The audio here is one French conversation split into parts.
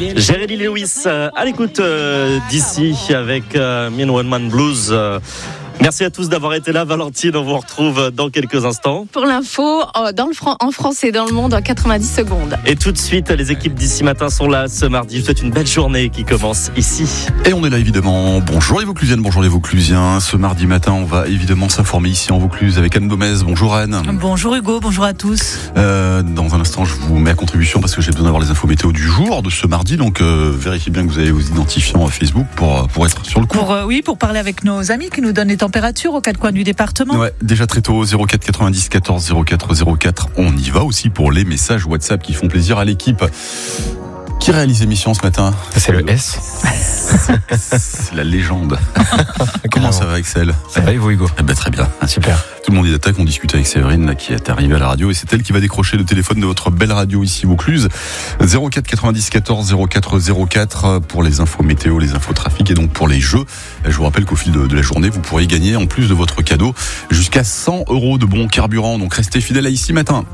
Jerry Lee Lewis à l'écoute d'ici avec Me and One Man Blues. Merci à tous d'avoir été là. Valentine, on vous retrouve dans quelques instants. Pour l'info, en France et dans le monde en 90 secondes. Et tout de suite, les équipes d'ici matin sont là ce mardi. Je vous souhaite une belle journée qui commence ici. Et on est là évidemment. Bonjour les Vauclusiennes, bonjour les Vauclusiens. Ce mardi matin, on va évidemment s'informer ici en Vaucluse avec Anne Gomez. Bonjour Anne. Bonjour Hugo, bonjour à tous. Dans un instant, je vous mets à contribution parce que j'ai besoin d'avoir les infos météo du jour de ce mardi. Donc vérifiez bien que vous avez vos identifiants Facebook pour être sur le coup. Pour parler avec nos amis qui nous donnent les températures aux quatre coins du département. Ouais, déjà très tôt, 04 90 14 04 04. On y va aussi pour les messages WhatsApp qui font plaisir à l'équipe. Qui réalise l'émission ce matin ? C'est le S. C'est la légende. Comment ça va Axel ? Ça va et vous Hugo ? Très bien. Super. Tout le monde est d'attaque, on discute avec Séverine là, qui est arrivée à la radio et c'est elle qui va décrocher le téléphone de votre belle radio ici Vaucluse. 04 90 14 04 04 pour les infos météo, les infos trafic et donc pour les jeux. Je vous rappelle qu'au fil de la journée, vous pourrez gagner en plus de votre cadeau jusqu'à 100 € de bons carburant. Donc restez fidèles à Ici Matin.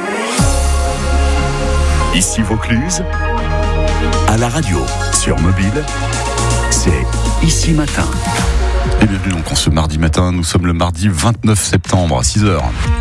Ici Vaucluse, à la radio, sur mobile, c'est Ici Matin. Et bienvenue donc en ce mardi matin, nous sommes le mardi 29 septembre à 6h.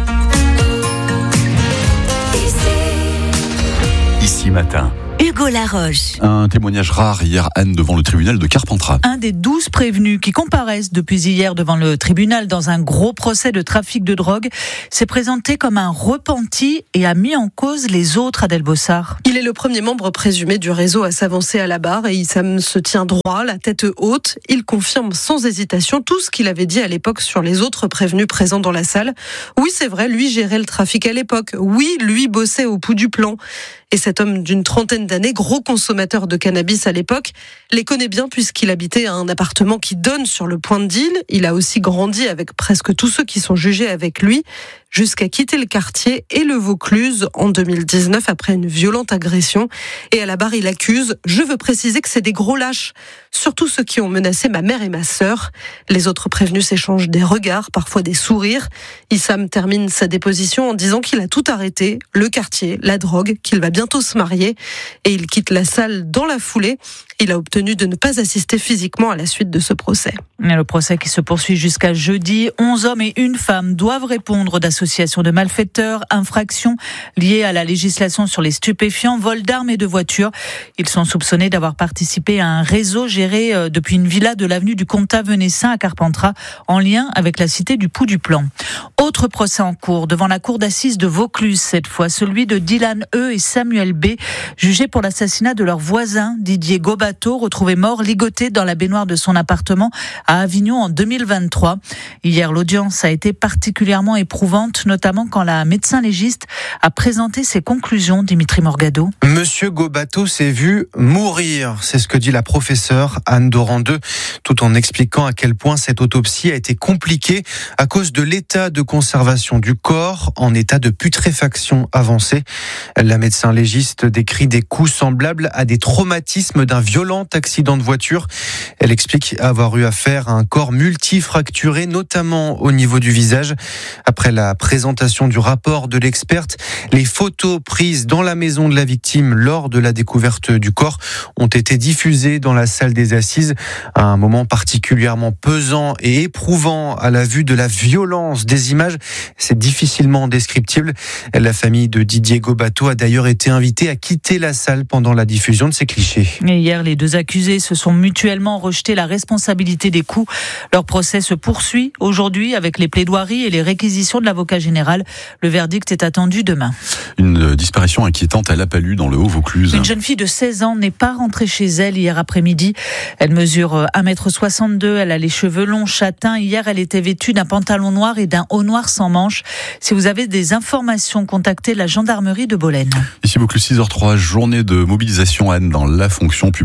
Ici Matin. Hugo Laroche. Un témoignage rare hier, Anne, devant le tribunal de Carpentras. Un des 12 prévenus qui comparaissent depuis hier devant le tribunal dans un gros procès de trafic de drogue s'est présenté comme un repenti et a mis en cause les autres, Adèle Bossard. Il est le premier membre présumé du réseau à s'avancer à la barre et Issam se tient droit, la tête haute. Il confirme sans hésitation tout ce qu'il avait dit à l'époque sur les autres prévenus présents dans la salle. Oui, c'est vrai, lui gérait le trafic à l'époque. Oui, lui bossait au pouls du plan. Et cet homme d'une trentaine d'années, gros consommateur de cannabis à l'époque, les connaît bien puisqu'il habitait à un appartement qui donne sur le point de deal. Il a aussi grandi avec presque tous ceux qui sont jugés avec lui, jusqu'à quitter le quartier et le Vaucluse en 2019 après une violente agression. Et à la barre, il accuse « Je veux préciser que c'est des gros lâches, surtout ceux qui ont menacé ma mère et ma sœur ». Les autres prévenus s'échangent des regards, parfois des sourires. Issam termine sa déposition en disant qu'il a tout arrêté, le quartier, la drogue, qu'il va bientôt se marier. Et il quitte la salle dans la foulée. Il a obtenu de ne pas assister physiquement à la suite de ce procès. Le procès qui se poursuit jusqu'à jeudi. 11 hommes et une femme doivent répondre d'associations de malfaiteurs, infractions liées à la législation sur les stupéfiants, vol d'armes et de voitures. Ils sont soupçonnés d'avoir participé à un réseau géré depuis une villa de l'avenue du Comtat-Venessin à Carpentras, en lien avec la cité du Pouls du Plan. Autre procès en cours devant la cour d'assises de Vaucluse, cette fois celui de Dylan E et Samuel B, jugés pour l'assassinat de leur voisin Didier Gobateau, retrouvé mort ligoté dans la baignoire de son appartement à Avignon en 2023. Hier, l'audience a été particulièrement éprouvante, notamment quand la médecin légiste a présenté ses conclusions. Dimitri Morgado. Monsieur Gobateau s'est vu mourir, c'est ce que dit la professeure Anne Dorandeux, tout en expliquant à quel point cette autopsie a été compliquée à cause de l'état de conservation du corps en état de putréfaction avancée. La médecin légiste décrit des coups semblables à des traumatismes d'un violent accident de voiture. Elle explique avoir eu affaire à un corps multifracturé, notamment au niveau du visage. Après la présentation du rapport de l'experte, les photos prises dans la maison de la victime lors de la découverte du corps ont été diffusées dans la salle des assises. À un moment particulièrement pesant et éprouvant à la vue de la violence des images, c'est difficilement descriptible. La famille de Didier Gobateau a d'ailleurs été invitée à quitter la salle pendant la diffusion de ces clichés. Et hier, les deux accusés se sont mutuellement rejeté la responsabilité des coups. Leur procès se poursuit aujourd'hui avec les plaidoiries et les réquisitions de l'avocat général. Le verdict est attendu demain. Une disparition inquiétante à La Palue dans le Haut-Vaucluse. Une jeune fille de 16 ans n'est pas rentrée chez elle hier après-midi. Elle mesure 1m62, elle a les cheveux longs châtains. Hier, elle était vêtue d'un pantalon noir et d'un haut noir sans manches. Si vous avez des informations, contactez la gendarmerie de Bolène. Ici Vaucluse 6h03, journée de mobilisation Anne dans la fonction publique.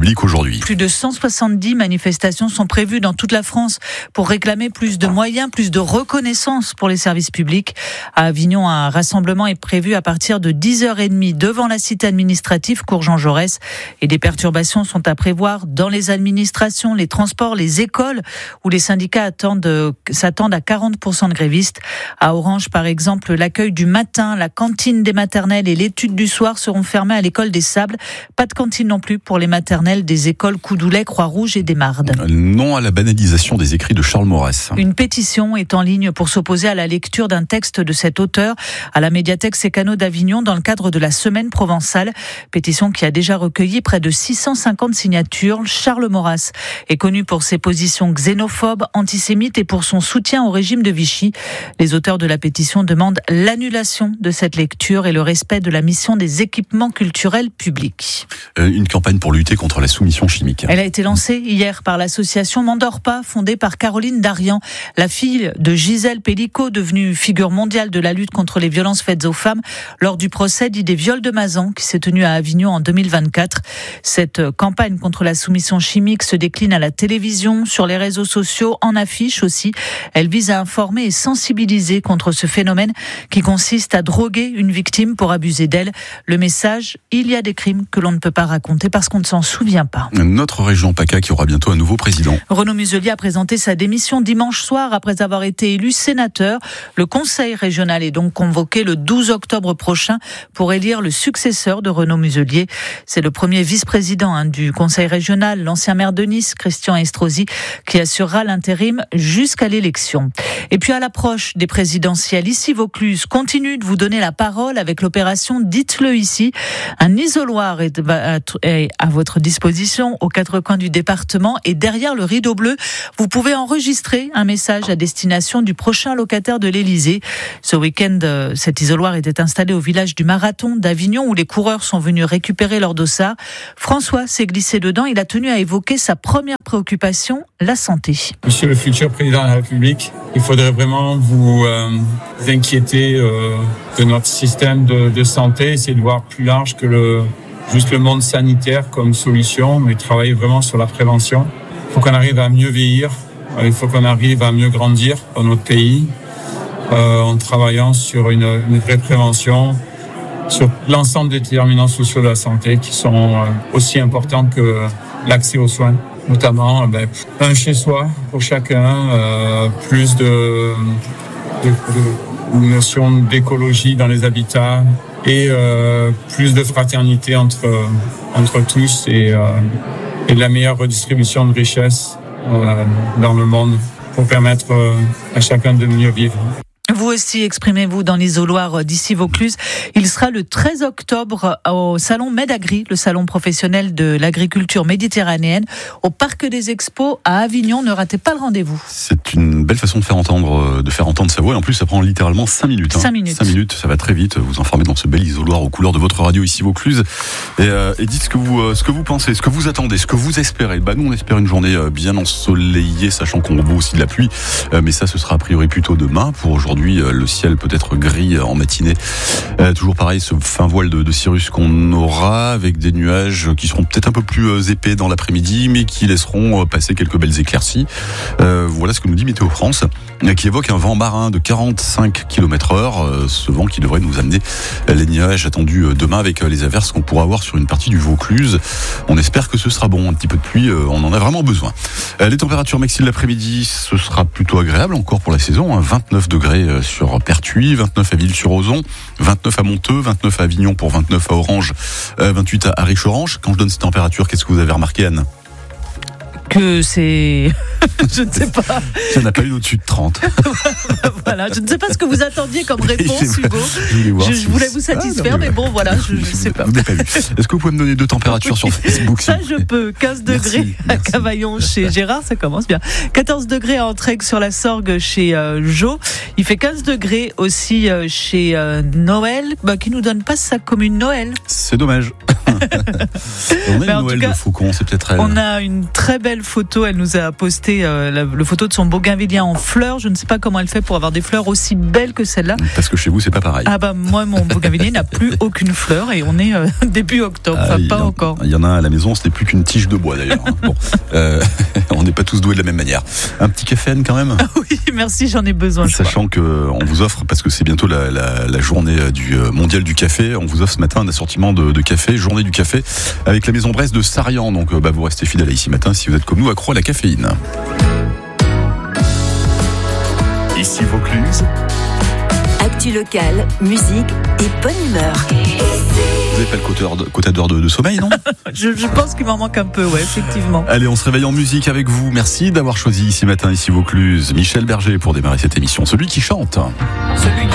publics aujourd'hui. Plus de 170 manifestations sont prévues dans toute la France pour réclamer plus de moyens, plus de reconnaissance pour les services publics. À Avignon, un rassemblement est prévu à partir de 10h30 devant la cité administrative cours Jean Jaurès. Et des perturbations sont à prévoir dans les administrations, les transports, les écoles, où les syndicats s'attendent à 40% de grévistes. À Orange, par exemple, l'accueil du matin, la cantine des maternelles et l'étude du soir seront fermés à l'école des Sables. Pas de cantine non plus pour les maternelles des écoles Coudoulet, Croix-Rouge et des Mardes. Non à la banalisation des écrits de Charles Maurras. Une pétition est en ligne pour s'opposer à la lecture d'un texte de cet auteur à la médiathèque Sécano d'Avignon dans le cadre de la Semaine provençale. Pétition qui a déjà recueilli près de 650 signatures. Charles Maurras est connu pour ses positions xénophobes, antisémites et pour son soutien au régime de Vichy. Les auteurs de la pétition demandent l'annulation de cette lecture et le respect de la mission des équipements culturels publics. Une campagne pour lutter contre la soumission chimique. Elle a été lancée hier par l'association M'endors pas, fondée par Caroline Darian, la fille de Gisèle Pellicot, devenue figure mondiale de la lutte contre les violences faites aux femmes lors du procès dit des viols de Mazan qui s'est tenu à Avignon en 2024. Cette campagne contre la soumission chimique se décline à la télévision, sur les réseaux sociaux, en affiche aussi. Elle vise à informer et sensibiliser contre ce phénomène qui consiste à droguer une victime pour abuser d'elle. Le message, il y a des crimes que l'on ne peut pas raconter parce qu'on ne s'en souvient pas. Notre région PACA qui aura bientôt un nouveau président. Renaud Muselier a présenté sa démission dimanche soir après avoir été élu sénateur. Le conseil régional est donc convoqué le 12 octobre prochain pour élire le successeur de Renaud Muselier. C'est le premier vice-président du conseil régional, l'ancien maire de Nice, Christian Estrosi, qui assurera l'intérim jusqu'à l'élection. Et puis à l'approche des présidentielles, ici Vaucluse continue de vous donner la parole avec l'opération Dites-le ici. Un isoloir est à votre disposition aux quatre coins du département et derrière le rideau bleu, vous pouvez enregistrer un message à destination du prochain locataire de l'Élysée. Ce week-end, cet isoloir était installé au village du Marathon d'Avignon où les coureurs sont venus récupérer leur dossard. François s'est glissé dedans. Il a tenu à évoquer sa première préoccupation, la santé. Monsieur le futur président de la République, il faudrait vraiment vous inquiéter de notre système de santé, essayer de voir plus large que juste le monde sanitaire comme solution, mais travailler vraiment sur la prévention. Il faut qu'on arrive à mieux vieillir, il faut qu'on arrive à mieux grandir dans notre pays, en travaillant sur une vraie prévention, sur l'ensemble des déterminants sociaux de la santé qui sont aussi importants que l'accès aux soins. Notamment un chez-soi pour chacun, plus de notion d'écologie dans les habitats et plus de fraternité entre tous et de la meilleure redistribution de richesses dans le monde pour permettre à chacun de mieux vivre. Vous aussi, exprimez-vous dans l'isoloir d'ici Vaucluse. Il sera le 13 octobre au salon Medagri, le salon professionnel de l'agriculture méditerranéenne, au Parc des Expos à Avignon. Ne ratez pas le rendez-vous. C'est une belle façon de faire entendre sa voix. Et en plus, ça prend littéralement 5 minutes. 5 minutes. 5 minutes, ça va très vite. Vous informez dans ce bel isoloir aux couleurs de votre radio ici Vaucluse. Et dites ce que vous pensez, ce que vous attendez, ce que vous espérez. Nous, on espère une journée bien ensoleillée, sachant qu'on voit aussi de la pluie. Mais ça, ce sera a priori plutôt demain. Pour aujourd'hui, le ciel peut être gris en matinée. Toujours pareil, ce fin voile de cirrus qu'on aura, avec des nuages qui seront peut-être un peu plus épais dans l'après-midi, mais qui laisseront passer quelques belles éclaircies. Voilà ce que nous dit Météo France, qui évoque un vent marin de 45 km/h. Ce vent qui devrait nous amener les nuages attendus demain avec les averses qu'on pourra avoir sur une partie du Vaucluse. On espère que ce sera bon. Un petit peu de pluie, on en a vraiment besoin. Les températures maxi de l'après-midi, ce sera plutôt agréable encore pour la saison. 29 degrés sur Pertuis, 29 à Ville-sur-Ozon, 29 à Monteux, 29 à Avignon pour 29 à Orange, 28 à Riche-Orange. Quand je donne ces températures, qu'est-ce que vous avez remarqué, Anne ? Que c'est... je ne sais pas. Ça n'a pas eu au-dessus de 30. Voilà, je ne sais pas ce que vous attendiez comme réponse, Hugo. Je voulais vous satisfaire, mais bon, voilà, je ne sais pas. Vous n'avez pas vu. Est-ce que vous pouvez me donner 2 températures sur Facebook ? Ça, je peux. 15 degrés à Cavaillon chez Gérard, ça commence bien. 14 degrés à Entraigues sur la Sorgue chez Jo. Il fait 15 degrés aussi chez Noël, qui nous donne pas sa commune Noël. C'est dommage. On a Mais en une Noël tout cas, de Faucon, c'est peut-être elle. On a une très belle photo. Elle nous a posté le photo de son bougainvillia en fleurs. Je ne sais pas comment elle fait pour avoir des fleurs aussi belles que celle-là. Parce que chez vous, c'est pas pareil. Ah bah moi, mon bougainvillier n'a plus aucune fleur et on est début octobre. Enfin, pas encore. Il y en a un à la maison, ce n'est plus qu'une tige de bois d'ailleurs. Bon, on n'est pas tous doués de la même manière. Un petit café quand même. Oui, merci, j'en ai besoin. Sachant qu'on vous offre, parce que c'est bientôt la journée du mondial du café, on vous offre ce matin un assortiment de café, journée du café, avec la maison Bresse de Sarian. Donc vous restez fidèles à Ici Matin si vous êtes comme nous accro à la caféine. Ici Vaucluse. Actu locale, musique et bonne humeur. Vous n'avez pas le quota d'heure de sommeil, non? je pense qu'il m'en manque un peu, ouais, effectivement. Allez, on se réveille en musique avec vous. Merci d'avoir choisi Ici Matin, Ici Vaucluse. Michel Berger pour démarrer cette émission. Celui qui chante. Celui qui